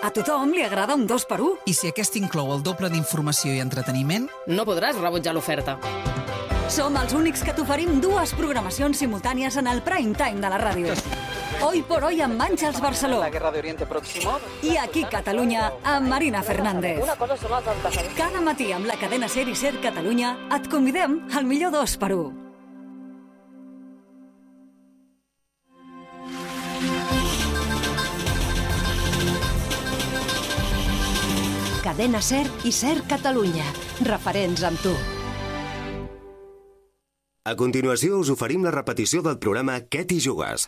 A tothom li agrada un 2x1. I si aquest inclou el doble d'informació i entreteniment? No podràs rebutjar l'oferta. Som els únics que t'oferim 2 programacions simultànies en el prime time de la ràdio. Hoy por hoy amb Àngels Barceló. La guerra de Oriente Próximo. I aquí Catalunya amb Marina Fernández. Una cosa són els antecedents. Cada matí amb la cadena SER i SER Catalunya et convidem al millor 2x1. Cadena SER i SER Catalunya. Referents amb tu. A continuació us oferim la repetició del programa Què t'hi jugues?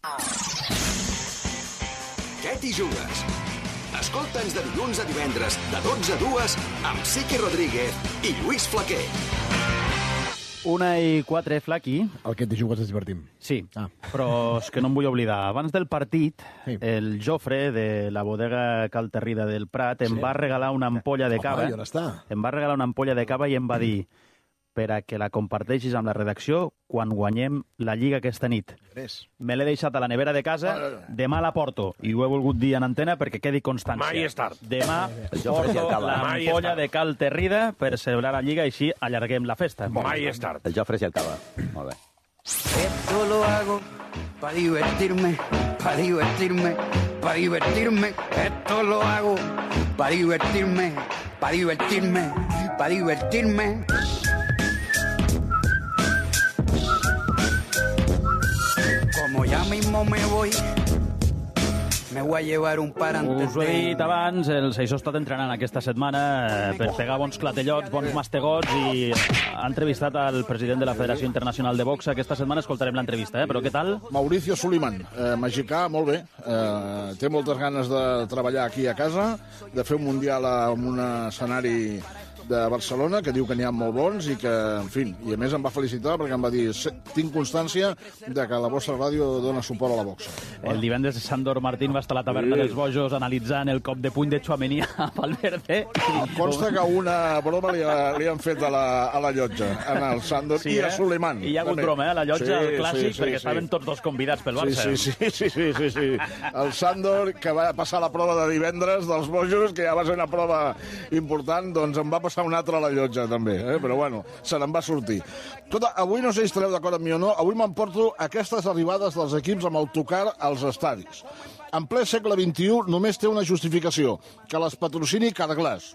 Què t'hi jugues? Escolta'ns de dilluns a divendres, de 12 a 2, amb Siqui Rodríguez i Lluís Flaquer. 1:04, Flaqui. El que t'hi jugues ens divertim. Sí, però és que no em vull oblidar. Abans del partit, el Jofre, de la bodega Cal Terrida del Prat, em va regalar una ampolla de cava. Home, i on està? Em va regalar una ampolla de cava i em va dir per a que la comparteixis amb la redacció quan guanyem la Lliga aquesta nit. Me l'he deixat a la nevera de casa, demà la porto, i ho he volgut dir en antena perquè quedi constància. Mai és tard. Demà porto l'ampolla de Cal Terrida per celebrar la Lliga i així allarguem la festa. Mai és tard. El Jofre i el cava. Molt bé. Esto lo hago para divertirme, para divertirme, para divertirme. Esto lo hago para divertirme, para divertirme, para divertirme. Como ya mismo me voy a llevar un par antes Us ho he dit abans, el Seixó ha estat entrenant aquesta setmana per pegar bons clatellots, bons mastegots, i ha entrevistat al president de la Federació Internacional de Boxa. Aquesta setmana escoltarem l'entrevista, però què tal? Mauricio Suleiman, mexicà, molt bé. Té moltes ganes de treballar aquí a casa, de fer un mundial en un escenari de Barcelona, que diu que n'hi ha molt bons i que, en fi, i a més em va felicitar perquè em va dir, tinc constància de que la vostra ràdio dona suport a la boxa. El divendres Sandor Martín va estar a la taverna dels Bojos analitzant el cop de puny de Tchouaméni a Valverde. Em consta que una broma li han fet a la llotja, al Sandor i a Suleiman. I hi ha hagut broma, a la llotja, al clàssic, perquè estaven tots dos convidats pel Barça. Sí. El Sandor, que va passar la prova de divendres dels Bojos, que ja va ser una prova important, doncs em va passar un altre a la llotja, també, però bueno, se n'en va sortir. Escolta, avui no sé si estareu d'acord amb mi o no, avui m'emporto aquestes arribades dels equips amb autocar als estadis. En ple segle XXI només té una justificació, que les patrocini Carglass.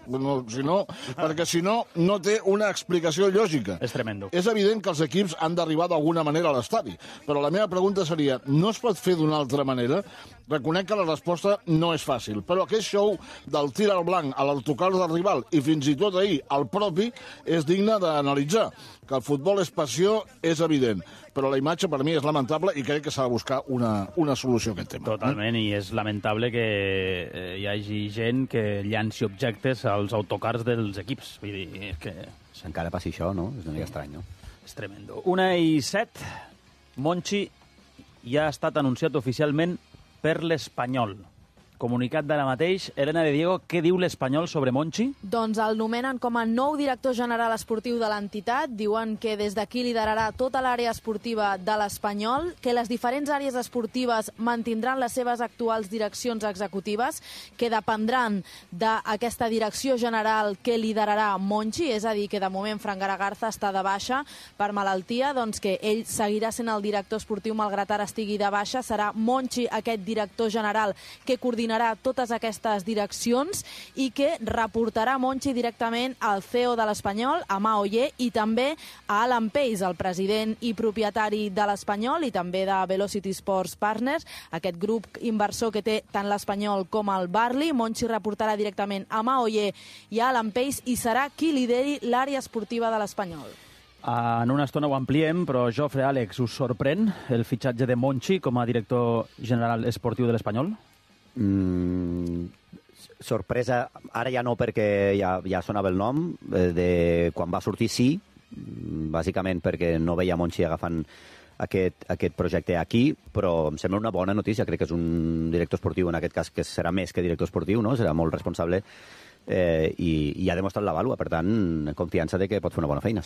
Perquè si no, no té una explicació lògica. És tremendo. És evident que els equips han d'arribar d'alguna manera a l'estadi, però la meva pregunta seria, no es pot fer d'una altra manera? Reconec que la resposta no és fàcil, però aquest show del tir al blanc a l'autocar del rival i fins i tot ahir al propi és digne d'analitzar. Que el futbol és passió és evident, però la imatge per mi és lamentable i crec que s'ha de buscar una solució a aquest tema. Totalment, i és lamentable que hi hagi gent que llanci objectes als autocars dels equips. Vull dir, és que... Si encara passi això, no? És una mica estrany, no? És tremendo. 1:07, Monchi ja ha estat anunciat oficialment per l'Espanyol. Comunicat d'ara mateix. Elena de Diego, què diu l'Espanyol sobre Monchi? Doncs el nomenen com a nou director general esportiu de l'entitat. Diuen que des d'aquí liderarà tota l'àrea esportiva de l'Espanyol, que les diferents àrees esportives mantindran les seves actuals direccions executives, que dependran d'aquesta direcció general que liderarà Monchi, és a dir, que de moment Fran Garagarza està de baixa per malaltia, doncs que ell seguirà sent el director esportiu malgrat ara estigui de baixa. Serà Monchi aquest director general que coordinarà totes aquestes direccions i que reportarà Monchi directament al CEO de l'Espanyol, a Maoye, i també a Alan Pace, el president i propietari de l'Espanyol i també de Velocity Sports Partners, aquest grup inversor que té tant l'Espanyol com el Barley. Monchi reportarà directament a Maoye i a Alan Pace i serà qui lideri l'àrea esportiva de l'Espanyol. En una estona ho ampliem, però Jofre, Àlex, us sorprèn el fitxatge de Monchi com a director general esportiu de l'Espanyol? Sorpresa, ara ja no, perquè ja sonava el nom, de quan va sortir sí, bàsicament perquè no veia Monchi agafant aquest projecte aquí, però em sembla una bona notícia. Crec que és un director esportiu, en aquest cas, que serà més que director esportiu, no? Serà molt responsable i ha demostrat la vàlua, per tant, confiança de que pot fer una bona feina, sí.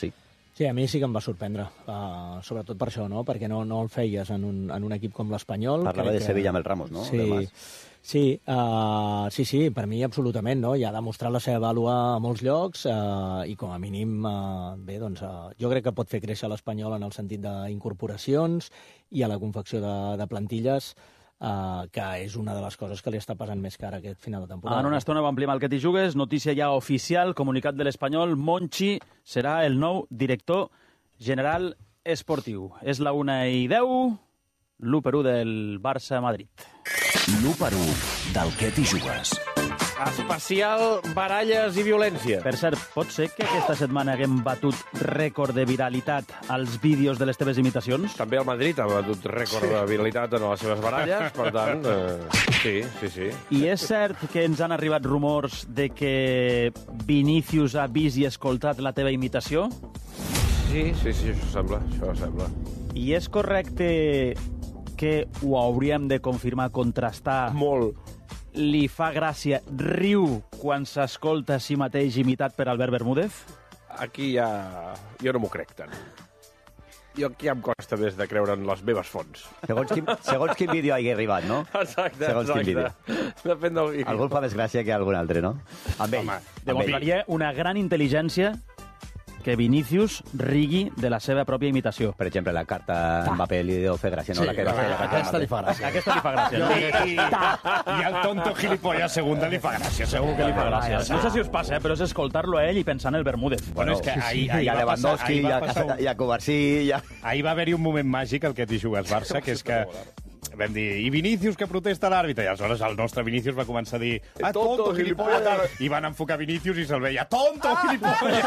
Sí, a mi sí que em va sorprendre, sobretot per això, no? Perquè no el feies en un equip com l'Espanyol. Parlava de Sevilla amb el Ramos, no? Sí, per mi absolutament, no? Ja ha demostrat la seva vàlua a molts llocs i com a mínim, jo crec que pot fer créixer l'Espanyol en el sentit d'incorporacions i a la confecció de plantilles, que és una de les coses que li està passant més cara aquest final de temporada. En una estona ho ampliem al que t'hi jugues. Notícia ja oficial, comunicat de l'Espanyol. Monchi serà el nou director general esportiu. És la 1:10, l'1-1 del Barça-Madrid. L'1-1 del que t'hi jugues. Especial baralles i violència. Per cert, pot ser que aquesta setmana haguem batut rècord de viralitat als vídeos de les teves imitacions? També el Madrid ha batut rècord de viralitat en les seves baralles, per tant, sí. I és cert que ens han arribat rumors de que Vinícius ha vist i escoltat la teva imitació? Sí, això sembla. I és correcte que ho hauríem de confirmar, contrastar... Molt. Li fa gràcia, riu quan s'escolta a si mateix imitat per Albert Bermúdez? Aquí ja... Jo no m'ho crec tant. Aquí ja em costa més de creure en les meves fonts. Segons quin vídeo hagi arribat, no? Exacte. Quin vídeo. Depèn del vídeo. Algú fa més gràcia que algun altre, no? Amb ell. Demostraria una gran intel·ligència que Vinícius rigui de la seva pròpia imitació. Per exemple, la carta Mbappé li deu fer gràcia, no? La que va fer la carta aquesta li fa gràcia. Aquesta li fa gràcia. I el tonto gilipollas segunda li fa gràcia, segur que li fa gràcia. No sé si us passa, però és escoltar-lo a ell i pensar en el Bermúdez. Bueno, és que ahir hi ha Lewandowski, hi ha Covarsí... Ahir va haver-hi un moment màgic al que t'hi jugues Barça, que és que vam dir, i Vinícius que protesta l'àrbitre, i aleshores el nostre Vinícius va començar a dir tonto, gilipollas, i van enfocar Vinícius i se'l veia, tonto, gilipollas!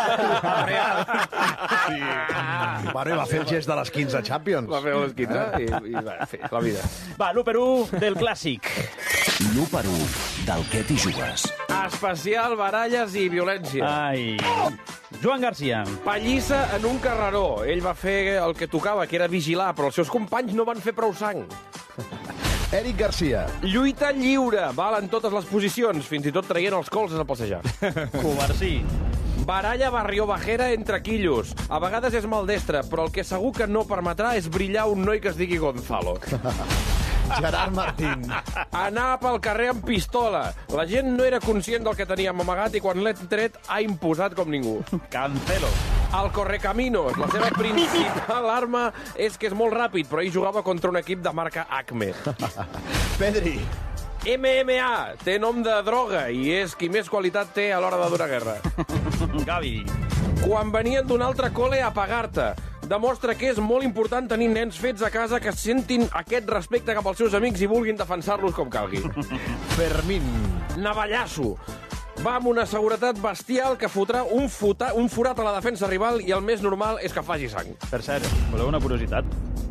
Bueno, i va fer el gest de les 15 Champions. Va fer les 15 i va fer la vida. Va, l'1-1 del clàssic. L'1-1 del que t'hi jugues. Especial baralles i violència. Ai... Joan Garcia. Pallissa en un carreró. Ell va fer el que tocava, que era vigilar, però els seus companys no van fer prou sang. Eric Garcia. Lluita lliure. Val en totes les posicions, fins i tot traient els colzes a passejar. Covarsí. Baralla barriobajera entre quillos. A vegades és maldestre, però el que segur que no permetrà és brillar un noi que es digui Gonzalo. Gerard Martín. Anar pel carrer amb pistola. La gent no era conscient del que teníem amagat i quan l'hem tret ha imposat com ningú. Cancelo. El Correcaminos. La seva principal arma és que és molt ràpid, però ell jugava contra un equip de marca Acme. Pedri. MMA. Té nom de droga i és qui més qualitat té a l'hora de donar guerra. Gavi. Quan venien d'un altre col·le a pagar-te. Demostra que és molt important tenir nens fets a casa que sentin aquest respecte cap als seus amics i vulguin defensar-los com calgui. Fermín. Navallasso. Va amb una seguretat bestial que fotrà un forat a la defensa rival i el més normal és que faci sang. Per cert, voleu una curiositat?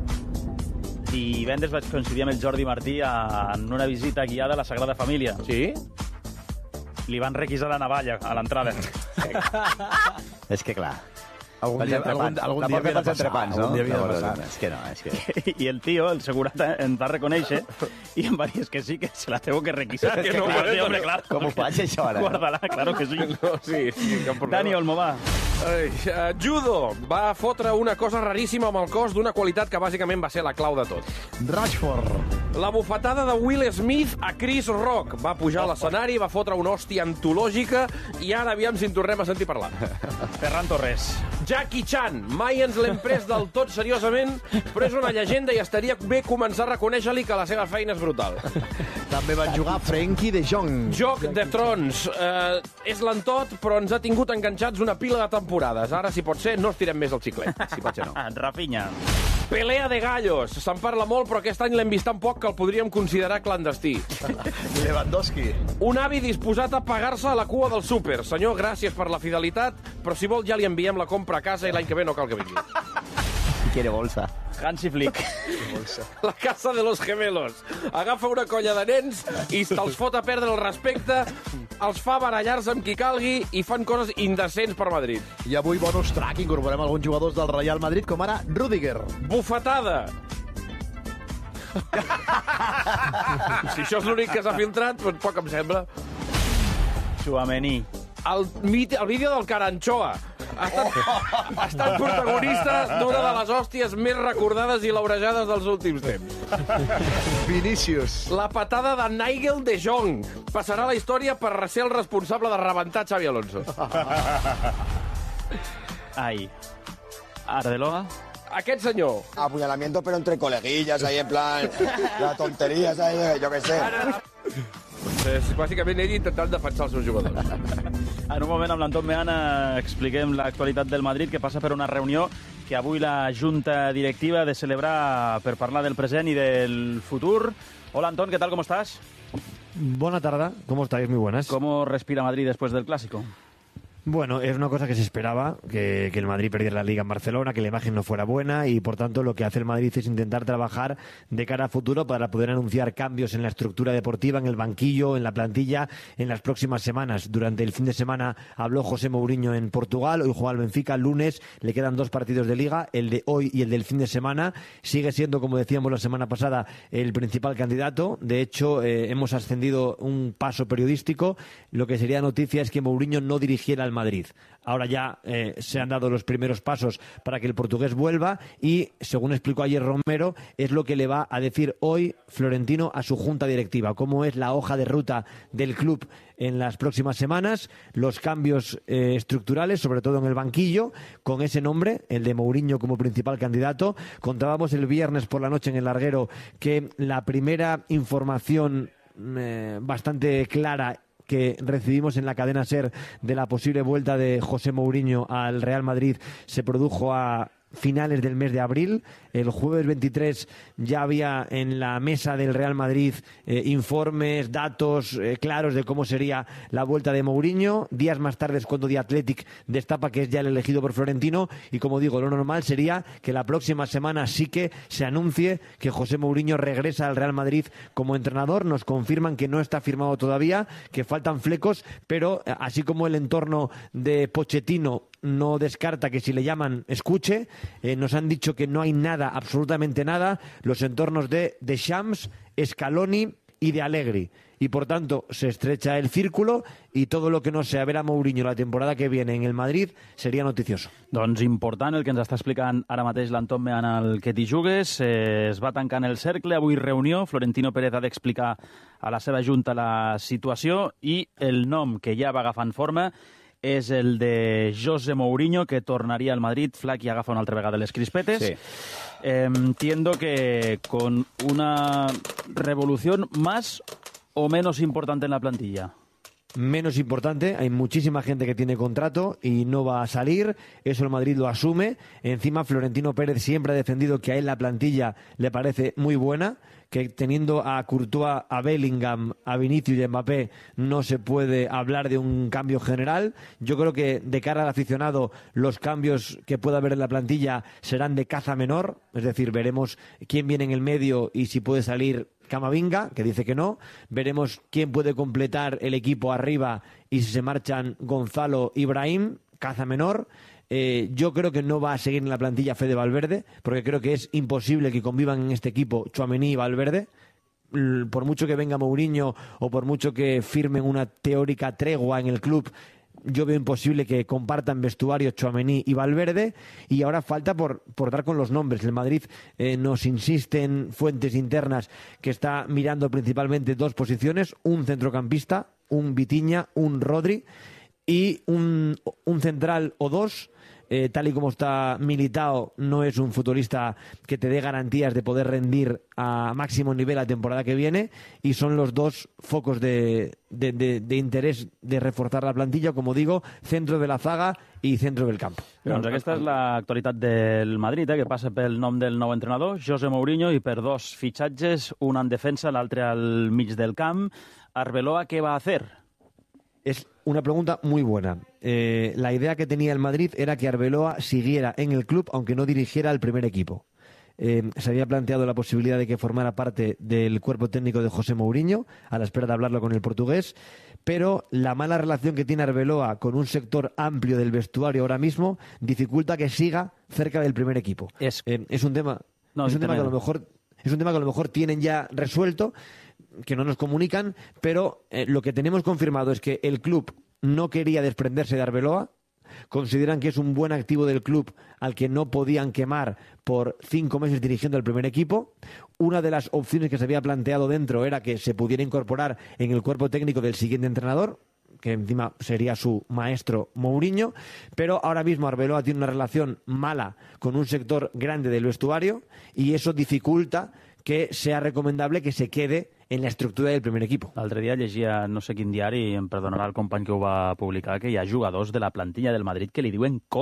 Divendres vaig coincidir amb el Jordi Martí en una visita guiada a la Sagrada Família. Sí? Li van requisar la navalla a l'entrada. És que clar... Algun dia havia de passar, no? Algun dia havia de passar. És que no, és que... I el tio, el segurata, ens va reconèixer i em va dir, és que sí, que se la tengo que requisar. Que no, hombre, claro. Com ho faig, això, ara? Guarda-la, claro que sí. No, sí, cap problema. Dani Olmo, va. Judo. Va fotre una cosa raríssima amb el cos d'una qualitat que bàsicament va ser la clau de tot. Rashford. La bufetada de Will Smith a Chris Rock. Va pujar a l'escenari, va fotre una hòstia antològica i ara aviam si en tornem a sentir parlar. Ferran Torres. Jackie Chan. Mai ens l'hem pres del tot seriosament, però és una llegenda i estaria bé començar a reconèixer-li que la seva feina és brutal. També van jugar Frenkie de Jong. Joc de Trons. És lentot, però ens ha tingut enganxats una pila de temporades. Ara, si pot ser, no estirem més el xiclet. Si pot ser, no. Rafinha. Pelea de gallos. Se'n parla molt, però aquest any l'hem vist tan poc que el podríem considerar clandestí. Lewandowski. Un avi disposat a pagar-se a la cua del súper. Senyor, gràcies per la fidelitat, però si vol ja li enviem la compra a casa i l'any que ve no cal que vingui. Quiere bolsa. Hansi Flick. La casa de los gemelos. Agafa una colla de nens i te'ls fot a perdre el respecte, els fa barallar-se amb qui calgui i fan coses indecents per Madrid. I avui, bonus track, incorporem alguns jugadors del Real Madrid, com ara Rüdiger. Bufetada. Si això és l'únic que s'ha filtrat, doncs poc em sembla. Tchouaméni. El vídeo del Caranchoa. Ha estat protagonista d'una de les hòsties més recordades i laurejades dels últims temps. Vinícius. La patada de Nigel de Jong passarà a la història per ser el responsable de rebentar Xavi Alonso. Ai. Arbeloa. Aquest senyor. Apuñalamiento, pero entre coleguillas, ahí en plan... La tontería, ¿sabes? Yo qué sé. És bàsicament ell intentant defensar els seus jugadors. En un moment, amb l'Anton Meana, expliquem l'actualitat del Madrid, que passa per una reunió que avui la Junta Directiva ha de celebrar per parlar del present i del futur. Hola, Anton, ¿qué tal? ¿Cómo estás? Buena tarde, ¿cómo estáis? Muy buenas. ¿Cómo respira Madrid después del Clásico? Bueno, es una cosa que se esperaba, que el Madrid perdiera la Liga en Barcelona, que la imagen no fuera buena y, por tanto, lo que hace el Madrid es intentar trabajar de cara a futuro para poder anunciar cambios en la estructura deportiva, en el banquillo, en la plantilla, en las próximas semanas. Durante el fin de semana habló José Mourinho en Portugal, hoy juega el Benfica, el lunes le quedan 2 partidos de Liga, el de hoy y el del fin de semana. Sigue siendo, como decíamos la semana pasada, el principal candidato. De hecho, hemos ascendido un paso periodístico. Lo que sería noticia es que Mourinho no dirigiera al Madrid. Ahora ya se han dado los primeros pasos para que el portugués vuelva y, según explicó ayer Romero, es lo que le va a decir hoy Florentino a su junta directiva, cómo es la hoja de ruta del club en las próximas semanas, los cambios estructurales, sobre todo en el banquillo, con ese nombre, el de Mourinho como principal candidato. Contábamos el viernes por la noche en el larguero que la primera información bastante clara que recibimos en la cadena SER de la posible vuelta de José Mourinho al Real Madrid se produjo a finales del mes de abril. El jueves 23 ya había en la mesa del Real Madrid informes, datos claros de cómo sería la vuelta de Mourinho. Días más tarde es cuando The Athletic destapa que es ya el elegido por Florentino y, como digo, lo normal sería que la próxima semana sí que se anuncie que José Mourinho regresa al Real Madrid como entrenador. Nos confirman que no está firmado todavía, que faltan flecos, pero así como el entorno de Pochettino no descarta que si le llaman escuche, nos han dicho que no hay nada, absolutamente nada, los entornos de Deschamps, Scaloni y de Allegri. Y por tanto se estrecha el círculo y todo lo que no sea ver a Mourinho la temporada que viene en el Madrid sería noticioso. Doncs important el que ens està explicant ara mateix l'Anton Meana al Que t'hi jugues. Es va tancant el cercle, avui reunió, Florentino Pérez ha d'explicar a la seva junta la situació i el nom que ja va agafant forma és el de José Mourinho, que tornaria al Madrid. Flac, i agafa una altra vegada les crispetes. Sí. Entiendo que con una revolución más o menos importante en la plantilla. Menos importante, hay muchísima gente que tiene contrato y no va a salir, eso el Madrid lo asume. Encima Florentino Pérez siempre ha defendido que a él la plantilla le parece muy buena, que teniendo a Courtois, a Bellingham, a Vinicius y a Mbappé no se puede hablar de un cambio general. Yo creo que de cara al aficionado los cambios que pueda haber en la plantilla serán de caza menor, es decir, veremos quién viene en el medio y si puede salir Camavinga, que dice que no. Veremos quién puede completar el equipo arriba y si se marchan Gonzalo, Ibrahim, caza menor. Yo creo que no va a seguir en la plantilla Fede Valverde, porque creo que es imposible que convivan en este equipo Tchouaméni y Valverde. Por mucho que venga Mourinho o por mucho que firmen una teórica tregua en el club, yo veo imposible que compartan vestuario Tchouaméni y Valverde. Y ahora falta por dar con los nombres. El Madrid nos insiste en fuentes internas que está mirando principalmente 2 posiciones, un centrocampista, un Vitinha, un Rodri y un central o 2. Tal y como está Militao, no es un futbolista que te dé garantías de poder rendir a máximo nivel la temporada que viene, y son los 2 focos de interés de reforzar la plantilla, como digo, centro de la zaga i centre del camp. Doncs aquesta és l'actualitat del Madrid, que passa pel nom del nou entrenador, José Mourinho, i per 2 fitxatges, un en defensa, l'altre al mig del camp. Arbeloa, ¿qué va a hacer? Es una pregunta muy buena. La idea que tenía el Madrid era que Arbeloa siguiera en el club, aunque no dirigiera al primer equipo. Se había planteado la posibilidad de que formara parte del cuerpo técnico de José Mourinho, a la espera de hablarlo con el portugués, pero la mala relación que tiene Arbeloa con un sector amplio del vestuario ahora mismo dificulta que siga cerca del primer equipo. Es un tema que a lo mejor tienen ya resuelto, que no nos comunican, pero lo que tenemos confirmado es que el club no quería desprenderse de Arbeloa, consideran que es un buen activo del club al que no podían quemar por 5 meses dirigiendo el primer equipo. Una de las opciones que se había planteado dentro era que se pudiera incorporar en el cuerpo técnico del siguiente entrenador, que encima sería su maestro Mourinho, pero ahora mismo Arbeloa tiene una relación mala con un sector grande del vestuario y eso dificulta que sea recomendable que se quede en la estructura del primer equipo. L'altre dia llegia no sé quin diari, i em perdonarà el company que ho va publicar, que hi ha jugadors de la plantilla del Madrid que li diuen